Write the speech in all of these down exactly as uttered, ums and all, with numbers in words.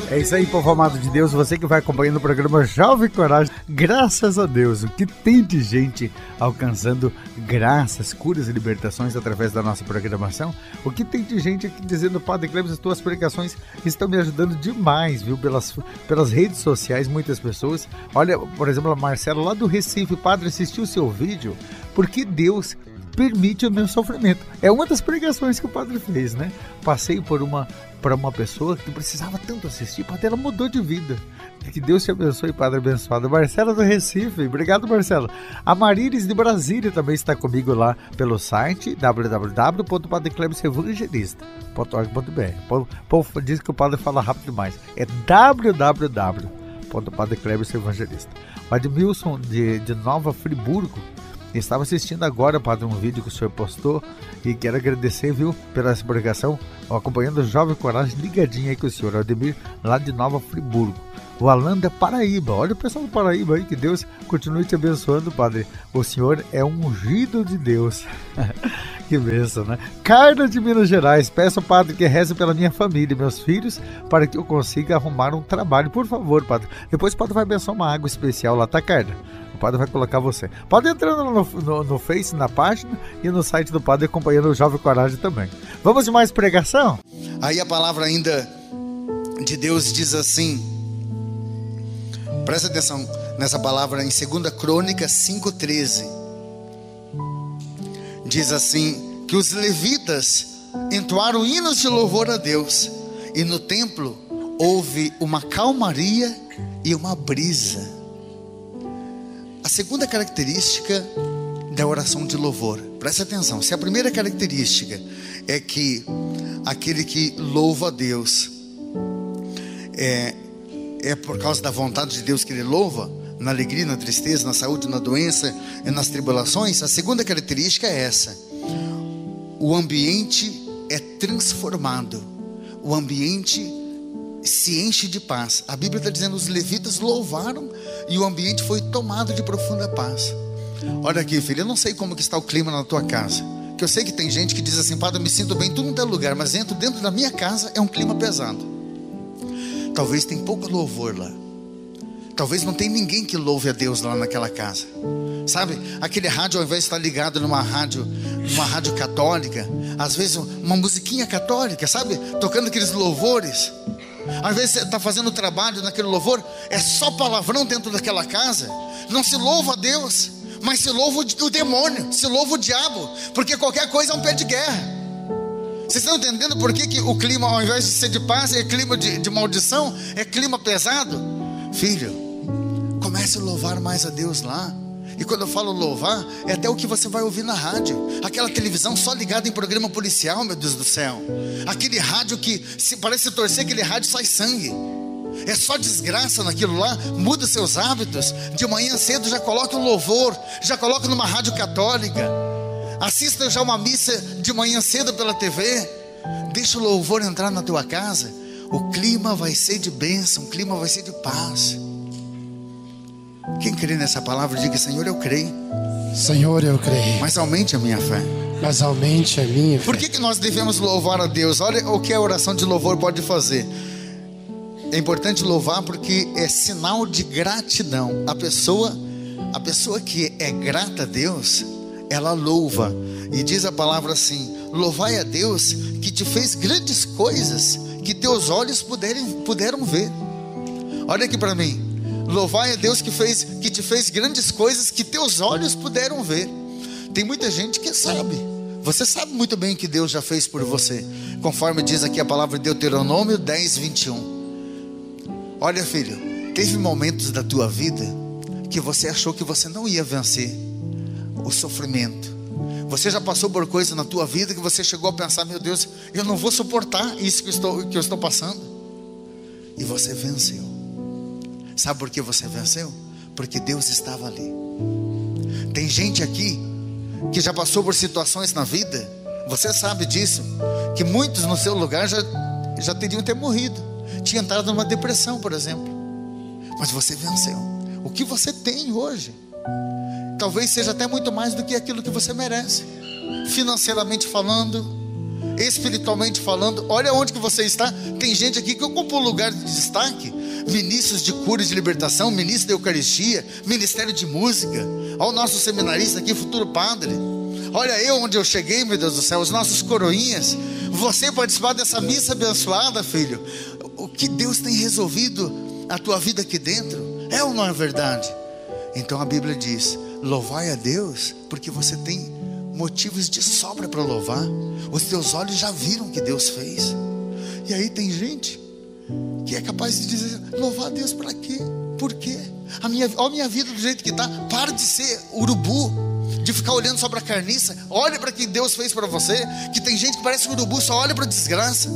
É isso aí, povo amado de Deus, você que vai acompanhando o programa Jovem Coragem. Graças a Deus, o que tem de gente alcançando graças, curas e libertações através da nossa programação. O que tem de gente aqui dizendo: Padre Cleber, as tuas pregações estão me ajudando demais, viu? Pelas, pelas redes sociais, muitas pessoas. Olha, por exemplo, a Marcela lá do Recife: Padre, assistiu o seu vídeo porque Deus permite o meu sofrimento. É uma das pregações que o padre fez, né? Passei por uma para uma pessoa que precisava tanto assistir, padre, ela mudou de vida. Que Deus te abençoe, padre abençoado. Marcela do Recife, obrigado, Marcela. A Maríris de Brasília também está comigo lá pelo site w w w ponto padre cleber evangelista ponto org ponto b r. O povo diz que o padre fala rápido demais. É w w w ponto padre cleber evangelista. O Admilson de, de Nova Friburgo estava assistindo agora, padre, um vídeo que o senhor postou, e quero agradecer, viu, pela essa publicação, acompanhando o Jovem Coragem, ligadinho aí com o senhor Aldemir, lá de Nova Friburgo. O Alan da Paraíba, olha o pessoal do Paraíba aí, que Deus continue te abençoando, padre. O senhor é um ungido de Deus. Que bênção, né? Carla de Minas Gerais: peço, padre, que reze pela minha família e meus filhos para que eu consiga arrumar um trabalho, por favor, padre. Depois o padre vai abençoar uma água especial lá, tá, Carla? O padre vai colocar você. Pode entrar no, no, no Face, na página, e no site do padre, acompanhando o Jovem Coragem também. Vamos de mais pregação? Aí a palavra ainda de Deus diz assim, presta atenção nessa palavra, em segunda Crônicas cinco, treze. Diz assim, que os levitas entoaram hinos de louvor a Deus, e no templo houve uma calmaria e uma brisa. A segunda característica da oração de louvor, preste atenção, se a primeira característica é que aquele que louva a Deus é, é por causa da vontade de Deus que ele louva, na alegria, na tristeza, na saúde, na doença e nas tribulações, a segunda característica é essa: o ambiente é transformado, o ambiente se enche de paz. A Bíblia está dizendo, os levitas louvaram e o ambiente foi tomado de profunda paz. Olha aqui, filho, eu não sei como que está o clima na tua casa, que eu sei que tem gente que diz assim: padre, eu me sinto bem em tudo lugar, mas entro dentro da minha casa, é um clima pesado. Talvez tem pouco louvor lá, talvez não tem ninguém que louve a Deus lá naquela casa. Sabe, aquele rádio, ao invés de estar ligado numa rádio, numa rádio católica, às vezes uma musiquinha católica, sabe, tocando aqueles louvores, ao invés de você estar fazendo trabalho naquele louvor, é só palavrão dentro daquela casa. Não se louva a Deus, mas se louva o demônio, se louva o diabo, porque qualquer coisa é um pé de guerra. Vocês estão entendendo por que, que o clima, ao invés de ser de paz, é clima de, de maldição, é clima pesado? Filho, comece a louvar mais a Deus lá. E quando eu falo louvar, é até o que você vai ouvir na rádio. Aquela televisão só ligada em programa policial, meu Deus do céu. Aquele rádio que se parece torcer, aquele rádio sai sangue. É só desgraça naquilo lá. Muda seus hábitos. De manhã cedo já coloca um louvor, já coloca numa rádio católica. Assista já uma missa de manhã cedo pela T V. Deixa o louvor entrar na tua casa. O clima vai ser de bênção, o clima vai ser de paz. Quem crê nessa palavra, diga: Senhor, eu creio. Senhor, eu creio. Mas aumente a minha fé. Mas aumente a minha fé. Por que que nós devemos louvar a Deus? Olha o que a oração de louvor pode fazer. É importante louvar porque é sinal de gratidão. A pessoa, a pessoa que é grata a Deus, ela louva. E diz a palavra assim: louvai a Deus que te fez grandes coisas que teus olhos puderem, puderam ver. Olha aqui para mim. Louvai a Deus que, fez, que te fez grandes coisas que teus olhos puderam ver. Tem muita gente que sabe. Você sabe muito bem o que Deus já fez por você, conforme diz aqui a palavra de Deuteronômio dez, vinte e um. Olha, filho, teve momentos da tua vida que você achou que você não ia vencer o sofrimento. Você já passou por coisas na tua vida que você chegou a pensar: meu Deus, eu não vou suportar isso que eu estou, que eu estou passando. E você venceu. Sabe por que você venceu? Porque Deus estava ali. Tem gente aqui que já passou por situações na vida, você sabe disso, que muitos no seu lugar já, já teriam ter morrido, tinha entrado numa depressão, por exemplo. Mas você venceu. O que você tem hoje talvez seja até muito mais do que aquilo que você merece, financeiramente falando, espiritualmente falando. Olha onde que você está. Tem gente aqui que ocupa um lugar de destaque. Ministros de cura e de libertação, ministro da Eucaristia, ministério de música. Olha o nosso seminarista aqui, futuro padre. Olha eu onde eu cheguei, meu Deus do céu, os nossos coroinhas. Você participar dessa missa abençoada, filho. O que Deus tem resolvido a tua vida aqui dentro, é ou não é verdade? Então a Bíblia diz: louvai a Deus, porque você tem motivos de sobra para louvar. Os teus olhos já viram o que Deus fez. E aí tem gente que é capaz de dizer: louvar a Deus para quê? Por quê? A minha, ó, a minha vida do jeito que está. Para de ser urubu, de ficar olhando só para a carniça. Olha para o que Deus fez para você. Que tem gente que parece urubu, só olha para a desgraça.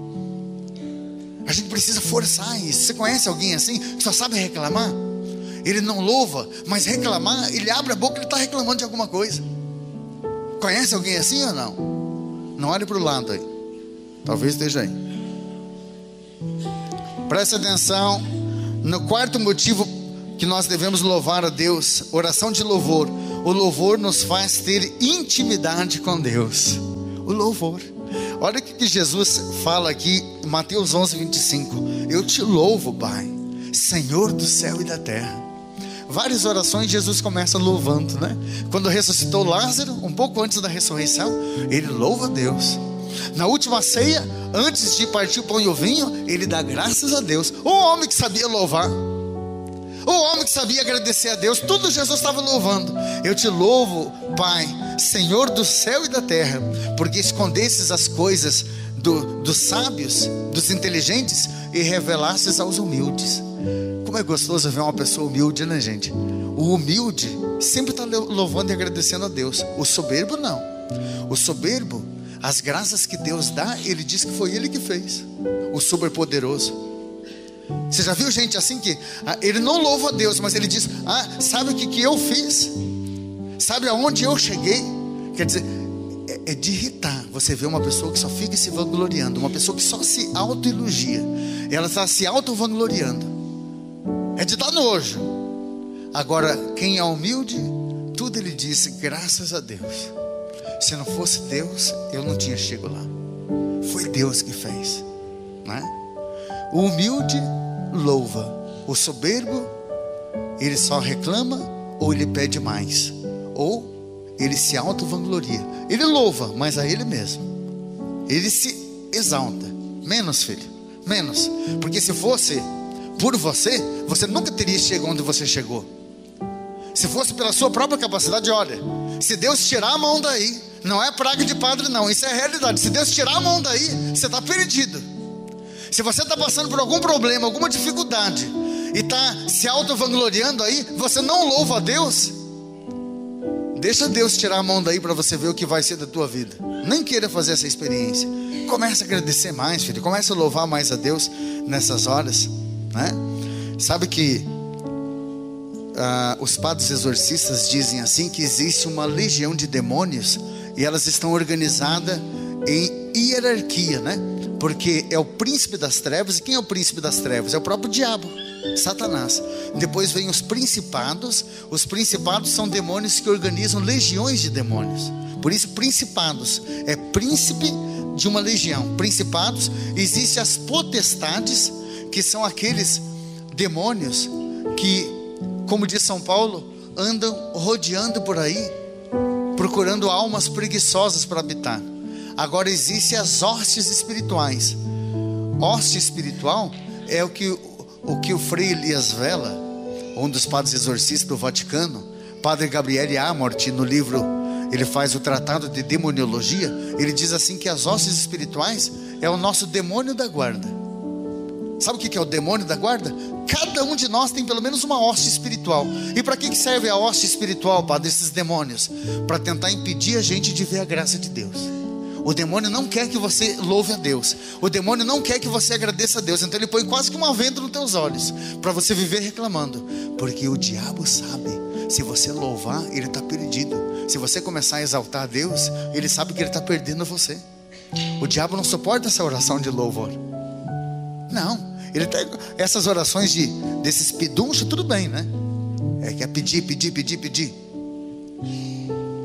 A gente precisa forçar isso. Você conhece alguém assim, que só sabe reclamar? Ele não louva, mas reclamar, ele abre a boca, ele está reclamando de alguma coisa. Conhece alguém assim ou não? Não olhe para o lado aí. Talvez esteja aí. Preste atenção no quarto motivo que nós devemos louvar a Deus. Oração de louvor. O louvor nos faz ter intimidade com Deus. O louvor. Olha o que Jesus fala aqui em Mateus onze, vinte e cinco. Eu te louvo, Pai, Senhor do céu e da terra. Várias orações Jesus começa louvando, né? Quando ressuscitou Lázaro, um pouco antes da ressurreição, ele louva a Deus. Na última ceia, antes de partir o pão e o vinho, ele dá graças a Deus. O homem que sabia louvar, o homem que sabia agradecer a Deus, tudo Jesus estava louvando. Eu te louvo, Pai, Senhor do céu e da terra, porque escondesses as coisas do, dos sábios, dos inteligentes, e revelasses aos humildes. Como é gostoso ver uma pessoa humilde, né, gente? O humilde sempre está louvando e agradecendo a Deus. O soberbo não. O soberbo, as graças que Deus dá, ele diz que foi ele que fez. O superpoderoso. Você já viu gente assim que ah, ele não louva a Deus, mas ele diz: ah, sabe o que, que eu fiz? Sabe aonde eu cheguei? Quer dizer, é, é de irritar você ver uma pessoa que só fica se vangloriando, uma pessoa que só se autoelogia, ela está se auto-vangloriando. É de dar nojo. Agora, quem é humilde, tudo ele diz: graças a Deus. Se não fosse Deus, eu não tinha chegado lá. Foi Deus que fez, né? O humilde louva. O soberbo, ele só reclama, ou ele pede mais, ou ele se auto-vangloria. Ele louva, mas a ele mesmo. Ele se exalta. Menos, filho, menos. Porque se fosse por você, você nunca teria chegado onde você chegou. Se fosse pela sua própria capacidade, olha, se Deus tirar a mão daí, não é praga de padre não, isso é realidade. Se Deus tirar a mão daí, você está perdido. Se você está passando por algum problema, alguma dificuldade, e está se auto-vangloriando aí, você não louva a Deus. Deixa Deus tirar a mão daí para você ver o que vai ser da tua vida. Nem queira fazer essa experiência. Comece a agradecer mais, filho. Comece a louvar mais a Deus nessas horas, né? Sabe que ah, os padres exorcistas dizem assim, que existe uma legião de demônios, e elas estão organizadas em hierarquia, né? Porque é o príncipe das trevas. E quem é o príncipe das trevas? É o próprio diabo, Satanás. Depois vem os principados. Os principados são demônios que organizam legiões de demônios. Por isso principados é príncipe de uma legião. Principados. Existem as potestades, que são aqueles demônios que, como diz São Paulo, andam rodeando por aí, procurando almas preguiçosas para habitar. Agora existem as hostes espirituais. Hoste espiritual é o que o, que o Frei Elias Vela, um dos padres exorcistas do Vaticano, Padre Gabriele Amorti, no livro, ele faz o tratado de demoniologia. Ele diz assim que as hostes espirituais é o nosso demônio da guarda. Sabe o que é o demônio da guarda? Cada um de nós tem pelo menos uma hoste espiritual. E para que serve a hoste espiritual, padre, desses demônios? Para tentar impedir a gente de ver a graça de Deus. O demônio não quer que você louve a Deus. O demônio não quer que você agradeça a Deus. Então ele põe quase que uma venda nos teus olhos, para você viver reclamando. Porque o diabo sabe, se você louvar, ele está perdido. Se você começar a exaltar a Deus, ele sabe que ele está perdendo você. O diabo não suporta essa oração de louvor. Não, ele tá, essas orações de, desses pedunchos, tudo bem, né? É que é pedir, pedir, pedir, pedir.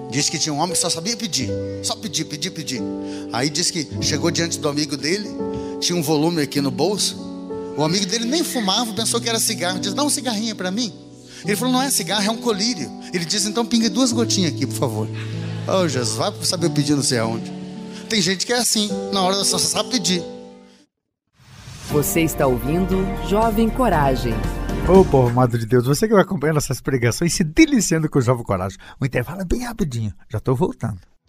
Diz que tinha um homem que só sabia pedir, só pedir, pedir, pedir. Aí diz que chegou diante do amigo dele, tinha um volume aqui no bolso. O amigo dele nem fumava, pensou que era cigarro. Diz, dá um cigarrinho para mim. Ele falou, não é cigarro, é um colírio. Ele disse, então pingue duas gotinhas aqui, por favor. Oh Jesus, vai saber pedir não sei aonde. Tem gente que é assim, na hora só sabe pedir. Você está ouvindo Jovem Coragem. Ô povo amado de Deus, você que vai acompanhando essas pregações, se deliciando com o Jovem Coragem. O intervalo é bem rapidinho, já estou voltando.